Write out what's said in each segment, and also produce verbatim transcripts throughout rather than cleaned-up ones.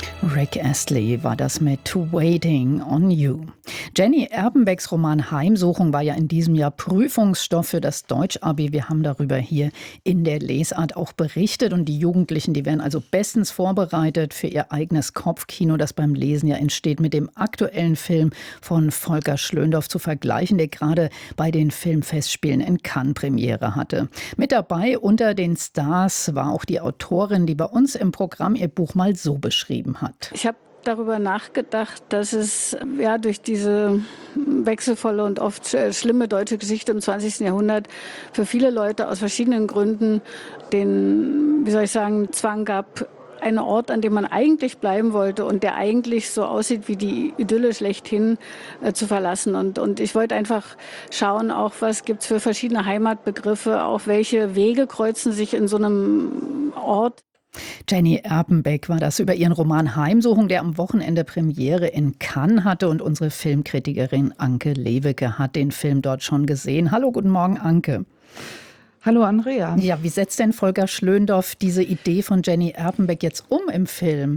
Rick Astley war das mit Waiting on You. Jenny Erpenbecks Roman Heimsuchung war ja in diesem Jahr Prüfungsstoff für das Deutsch-Abi. Wir haben darüber hier in der Lesart auch berichtet. Und die Jugendlichen, die werden also bestens vorbereitet für ihr eigenes Kopfkino, das beim Lesen ja entsteht, mit dem aktuellen Film von Volker Schlöndorff zu vergleichen, der gerade bei den Filmfestspielen in Cannes Premiere hatte. Mit dabei unter den Stars war auch die Autorin, die bei uns im Programm ihr Buch mal so beschrieben hat. Ich habe darüber nachgedacht, dass es ja durch diese wechselvolle und oft schlimme deutsche Geschichte im zwanzigsten Jahrhundert für viele Leute aus verschiedenen Gründen den, wie soll ich sagen, Zwang gab, einen Ort, an dem man eigentlich bleiben wollte und der eigentlich so aussieht wie die Idylle schlechthin, äh, zu verlassen. Und, und ich wollte einfach schauen, auch was gibt es für verschiedene Heimatbegriffe, auch welche Wege kreuzen sich in so einem Ort. Jenny Erpenbeck war das über ihren Roman Heimsuchung, der am Wochenende Premiere in Cannes hatte. Und unsere Filmkritikerin Anke Lewicke hat den Film dort schon gesehen. Hallo, guten Morgen, Anke. Hallo, Andrea. Ja, wie setzt denn Volker Schlöndorff diese Idee von Jenny Erpenbeck jetzt um im Film?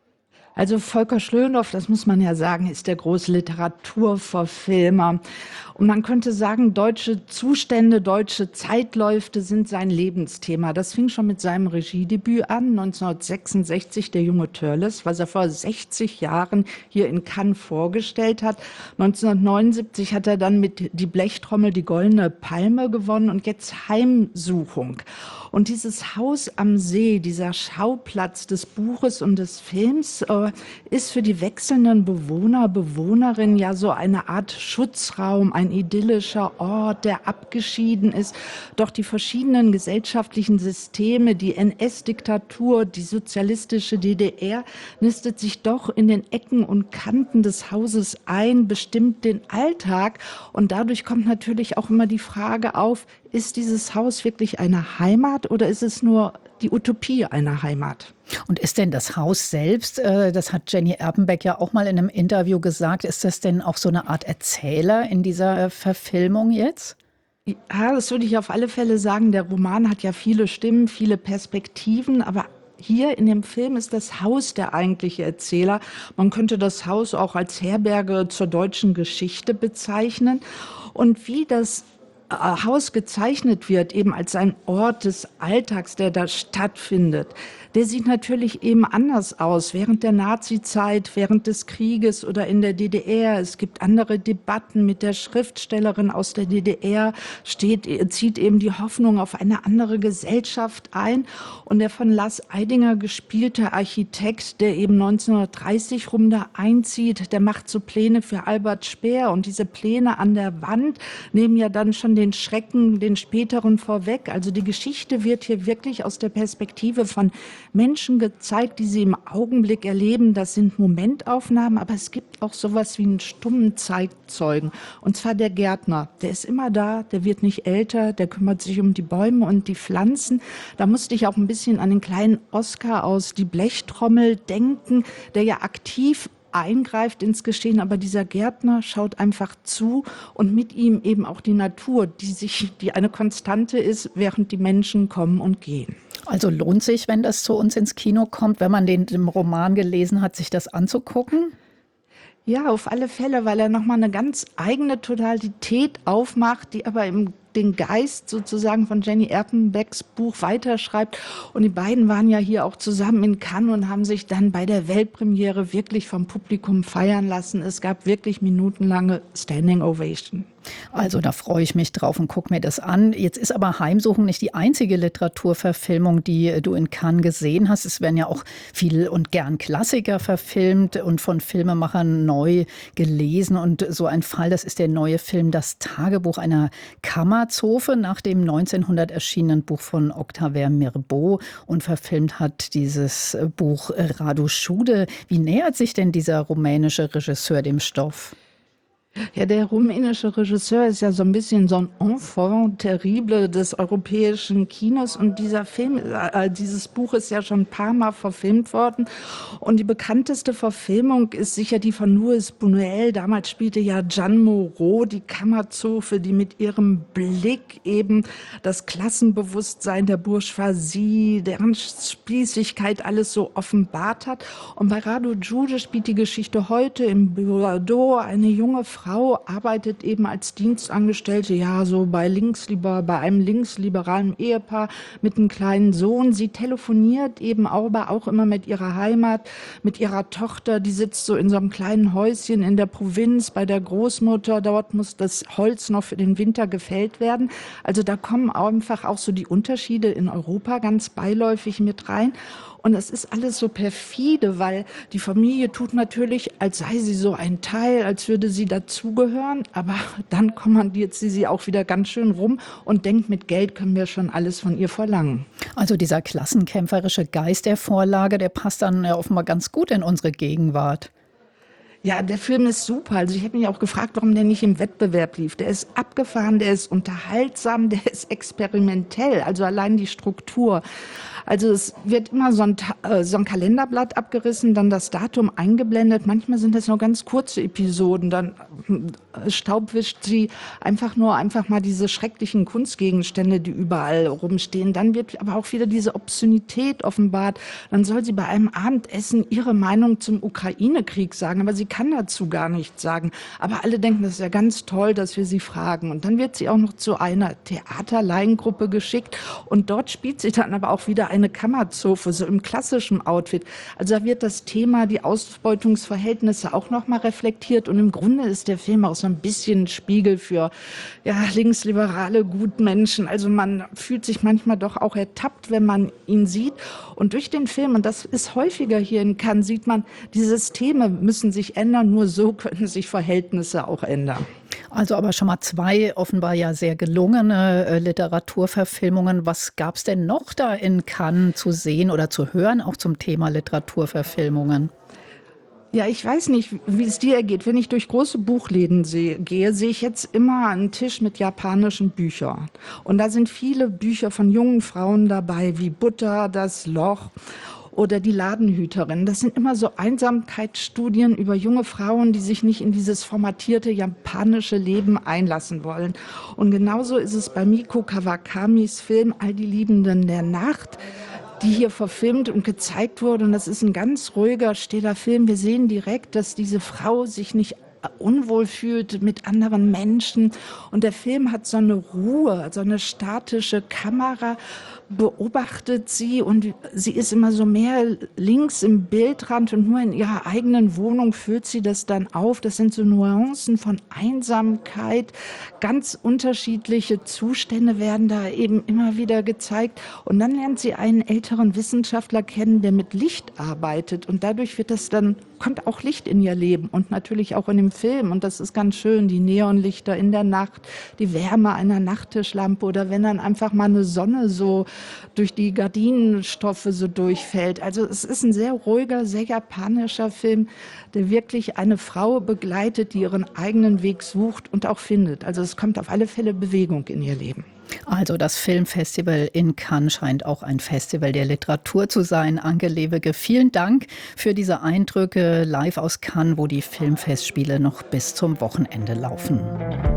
Also Volker Schlöndorff, das muss man ja sagen, ist der große Literaturverfilmer. Und man könnte sagen, deutsche Zustände, deutsche Zeitläufe sind sein Lebensthema. Das fing schon mit seinem Regiedebüt an, neunzehnhundertsechsundsechzig, Der junge Törleß, was er vor sechzig Jahren hier in Cannes vorgestellt hat. neunzehnhundertneunundsiebzig hat er dann mit Die Blechtrommel die Goldene Palme gewonnen und jetzt Heimsuchung. Und dieses Haus am See, dieser Schauplatz des Buches und des Films, äh, ist für die wechselnden Bewohner, Bewohnerinnen ja so eine Art Schutzraum, ein idyllischer Ort, der abgeschieden ist. Doch die verschiedenen gesellschaftlichen Systeme, die N S-Diktatur, die sozialistische D D R, nistet sich doch in den Ecken und Kanten des Hauses ein, bestimmt den Alltag. Und dadurch kommt natürlich auch immer die Frage auf, ist dieses Haus wirklich eine Heimat oder ist es nur die Utopie einer Heimat? Und ist denn das Haus selbst, äh, das hat Jenny Erpenbeck ja auch mal in einem Interview gesagt, ist das denn auch so eine Art Erzähler in dieser Verfilmung jetzt? Ja, das würde ich auf alle Fälle sagen. Der Roman hat ja viele Stimmen, viele Perspektiven, aber hier in dem Film ist das Haus der eigentliche Erzähler. Man könnte das Haus auch als Herberge zur deutschen Geschichte bezeichnen. Und wie das Haus gezeichnet wird, eben als ein Ort des Alltags, der da stattfindet, der sieht natürlich eben anders aus. Während der Nazizeit, während des Krieges oder in der D D R. Es gibt andere Debatten mit der Schriftstellerin aus der D D R, steht, zieht eben die Hoffnung auf eine andere Gesellschaft ein. Und der von Lars Eidinger gespielte Architekt, der eben neunzehnhundertdreißig rum da einzieht, der macht so Pläne für Albert Speer. Und diese Pläne an der Wand nehmen ja dann schon den Schrecken, den späteren vorweg. Also die Geschichte wird hier wirklich aus der Perspektive von Menschen gezeigt, die sie im Augenblick erleben. Das sind Momentaufnahmen, aber es gibt auch sowas wie einen stummen Zeitzeugen. Und zwar der Gärtner. Der ist immer da, der wird nicht älter, der kümmert sich um die Bäume und die Pflanzen. Da musste ich auch ein bisschen an den kleinen Oscar aus Die Blechtrommel denken, der ja aktiv eingreift ins Geschehen, aber dieser Gärtner schaut einfach zu und mit ihm eben auch die Natur, die sich, die eine Konstante ist, während die Menschen kommen und gehen. Also lohnt sich, wenn das zu uns ins Kino kommt, wenn man den, den Roman gelesen hat, sich das anzugucken? Ja, auf alle Fälle, weil er nochmal eine ganz eigene Tonalität aufmacht, die aber im den Geist sozusagen von Jenny Erpenbecks Buch weiterschreibt. Und die beiden waren ja hier auch zusammen in Cannes und haben sich dann bei der Weltpremiere wirklich vom Publikum feiern lassen. Es gab wirklich minutenlange Standing Ovation. Also da freue ich mich drauf und gucke mir das an. Jetzt ist aber Heimsuchung nicht die einzige Literaturverfilmung, die du in Cannes gesehen hast. Es werden ja auch viel und gern Klassiker verfilmt und von Filmemachern neu gelesen. Und so ein Fall, das ist der neue Film Das Tagebuch einer Kammerzofe nach dem neunzehnhundert erschienenen Buch von Octavien Mirbeau. Und verfilmt hat dieses Buch Radu Schude. Wie nähert sich denn dieser rumänische Regisseur dem Stoff? Ja, der rumänische Regisseur ist ja so ein bisschen so ein Enfant terrible des europäischen Kinos und dieser Film, äh, dieses Buch ist ja schon ein paar Mal verfilmt worden und die bekannteste Verfilmung ist sicher die von Luis Buñuel. Damals spielte ja Jeanne Moreau, die Kammerzofe, die mit ihrem Blick eben das Klassenbewusstsein der Bourgeoisie, deren Spießigkeit alles so offenbart hat. Und bei Radu Jude spielt die Geschichte heute im Bordeaux. Eine junge Frau arbeitet eben als Dienstangestellte, ja, so bei linksliber, bei einem linksliberalen Ehepaar mit einem kleinen Sohn. Sie telefoniert eben aber auch immer mit ihrer Heimat, mit ihrer Tochter. Die sitzt so in so einem kleinen Häuschen in der Provinz bei der Großmutter. Dort muss das Holz noch für den Winter gefällt werden. Also da kommen einfach auch so die Unterschiede in Europa ganz beiläufig mit rein. Und es ist alles so perfide, weil die Familie tut natürlich, als sei sie so ein Teil, als würde sie dazugehören. Aber dann kommandiert sie sie auch wieder ganz schön rum und denkt, mit Geld können wir schon alles von ihr verlangen. Also dieser klassenkämpferische Geist der Vorlage, der passt dann ja offenbar ganz gut in unsere Gegenwart. Ja, der Film ist super. Also ich habe mich auch gefragt, warum der nicht im Wettbewerb lief. Der ist abgefahren, der ist unterhaltsam, der ist experimentell. Also allein die Struktur. Also es wird immer so ein, äh, so ein Kalenderblatt abgerissen, dann das Datum eingeblendet. Manchmal sind das nur ganz kurze Episoden. Dann äh, staubwischt sie einfach nur einfach mal diese schrecklichen Kunstgegenstände, die überall rumstehen. Dann wird aber auch wieder diese Obszönität offenbart. Dann soll sie bei einem Abendessen ihre Meinung zum Ukraine-Krieg sagen, aber sie kann dazu gar nichts sagen. Aber alle denken, das ist ja ganz toll, dass wir sie fragen. Und dann wird sie auch noch zu einer Theaterlaiengruppe geschickt und dort spielt sie dann aber auch wieder eine Kammerzofe, so im klassischen Outfit. Also da wird das Thema, die Ausbeutungsverhältnisse auch nochmal reflektiert und im Grunde ist der Film auch so ein bisschen ein Spiegel für ja, linksliberale Gutmenschen. Also man fühlt sich manchmal doch auch ertappt, wenn man ihn sieht. Und durch den Film, und das ist häufiger hier in Cannes, sieht man, die Systeme müssen sich ändern, nur so können sich Verhältnisse auch ändern. Also aber schon mal zwei offenbar ja sehr gelungene äh, Literaturverfilmungen. Was gab es denn noch da in Cannes zu sehen oder zu hören, auch zum Thema Literaturverfilmungen? Ja, ich weiß nicht, wie es dir ergeht. Wenn ich durch große Buchläden sehe, gehe, sehe ich jetzt immer einen Tisch mit japanischen Büchern. Und da sind viele Bücher von jungen Frauen dabei, wie Butter, das Loch oder die Ladenhüterin. Das sind immer so Einsamkeitsstudien über junge Frauen, die sich nicht in dieses formatierte japanische Leben einlassen wollen. Und genauso ist es bei Miko Kawakamis Film All die Liebenden der Nacht, die hier verfilmt und gezeigt wurde. Und das ist ein ganz ruhiger, stiller Film. Wir sehen direkt, dass diese Frau sich nicht unwohl fühlt mit anderen Menschen. Und der Film hat so eine Ruhe, so eine statische Kamera, beobachtet sie und sie ist immer so mehr links im Bildrand und nur in ihrer eigenen Wohnung füllt sie das dann auf. Das sind so Nuancen von Einsamkeit. Ganz unterschiedliche Zustände werden da eben immer wieder gezeigt. Und dann lernt sie einen älteren Wissenschaftler kennen, der mit Licht arbeitet. Und dadurch wird das dann, kommt auch Licht in ihr Leben und natürlich auch in dem Film. Und das ist ganz schön, die Neonlichter in der Nacht, die Wärme einer Nachttischlampe oder wenn dann einfach mal eine Sonne so durch die Gardinenstoffe so durchfällt. Also es ist ein sehr ruhiger, sehr japanischer Film, der wirklich eine Frau begleitet, die ihren eigenen Weg sucht und auch findet. Also es kommt auf alle Fälle Bewegung in ihr Leben. Also das Filmfestival in Cannes scheint auch ein Festival der Literatur zu sein. Anke Lewicke, vielen Dank für diese Eindrücke live aus Cannes, wo die Filmfestspiele noch bis zum Wochenende laufen.